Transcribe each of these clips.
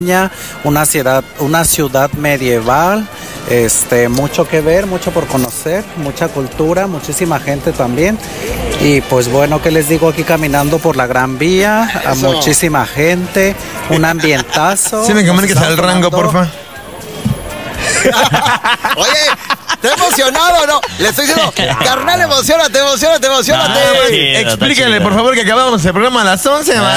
una ciudad medieval, mucho que ver, mucho por conocer, mucha cultura, muchísima gente también. Y pues bueno, ¿qué les digo? Aquí caminando por la Gran Vía, a muchísima gente, un ambientazo. Sí, me comuniques al Rango, porfa. Oye, ¿te he emocionado o no? Le estoy diciendo, carnal, emocionate. Explíquenle, por favor, que acabamos el programa a las 11, man.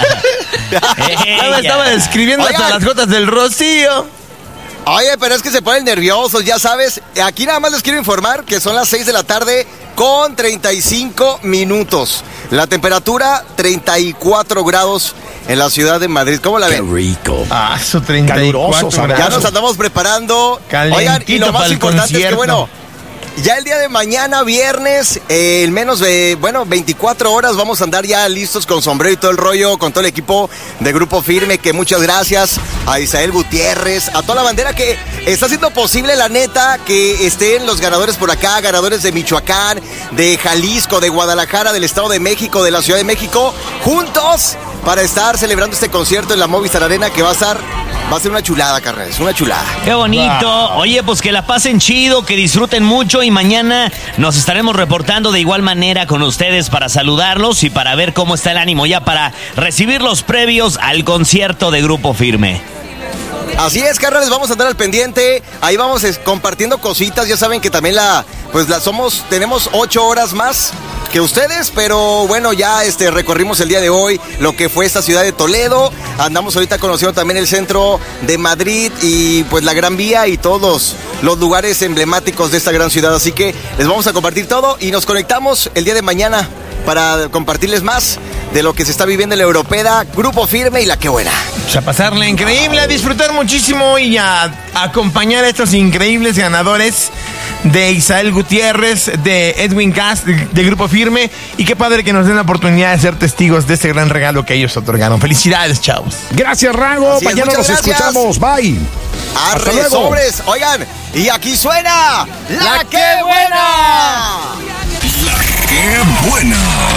Estaba escribiendo hasta las gotas del rocío. Oye, pero es que se ponen nerviosos, ya sabes. Aquí nada más les quiero informar que son las 6 de la tarde con 35 minutos. La temperatura, 34 grados en la ciudad de Madrid. ¿Cómo la ven? Qué rico. Ah, eso 34 grados. Ya nos andamos preparando. Calentito. Oigan, y lo más importante es que, bueno, ya el día de mañana, viernes, en menos de, 24 horas vamos a andar ya listos con sombrero y todo el rollo, con todo el equipo de Grupo Firme, que muchas gracias a Isael Gutiérrez, a toda la bandera que está haciendo posible, la neta, que estén los ganadores por acá, ganadores de Michoacán, de Jalisco, de Guadalajara, del Estado de México, de la Ciudad de México, juntos para estar celebrando este concierto en la Movistar Arena, que va a ser una chulada, carnales, una chulada. Qué bonito. Wow. Oye, pues que la pasen chido, que disfruten mucho y mañana nos estaremos reportando de igual manera con ustedes para saludarlos y para ver cómo está el ánimo ya para recibir los previos al concierto de Grupo Firme. Así es, carnales, vamos a andar al pendiente. Ahí vamos compartiendo cositas. Ya saben que también tenemos 8 horas más que ustedes, pero bueno, ya recorrimos el día de hoy lo que fue esta ciudad de Toledo. Andamos ahorita conociendo también el centro de Madrid y pues la Gran Vía y todos los lugares emblemáticos de esta gran ciudad. Así que les vamos a compartir todo y nos conectamos el día de mañana para compartirles más de lo que se está viviendo en la Europea, Grupo Firme y La Qué Buena. O sea, pasarla increíble, a disfrutar muchísimo y a acompañar a estos increíbles ganadores de Isael Gutiérrez, de Edwin Cass, de Grupo Firme. Y qué padre que nos den la oportunidad de ser testigos de este gran regalo que ellos otorgaron. Felicidades, chavos. Gracias, Rango. Mañana nos escuchamos. Bye. Hasta luego. Sobres. Oigan, y aquí suena La Qué Buena. La Qué Buena.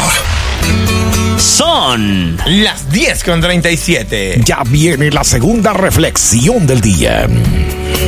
Son las 10:37. Ya viene la segunda reflexión del día.